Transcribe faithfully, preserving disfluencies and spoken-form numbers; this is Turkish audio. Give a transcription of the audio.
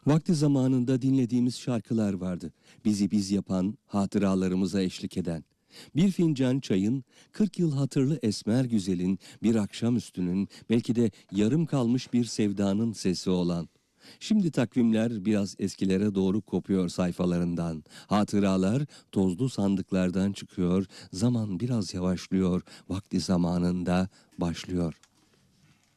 Vakti zamanında dinlediğimiz şarkılar vardı. Bizi biz yapan, hatıralarımıza eşlik eden. Bir fincan çayın, kırk yıl hatırlı esmer güzelin, bir akşamüstünün, belki de yarım kalmış bir sevdanın sesi olan. Şimdi takvimler biraz eskilere doğru kopuyor sayfalarından. Hatıralar tozlu sandıklardan çıkıyor, zaman biraz yavaşlıyor, vakti zamanında başlıyor.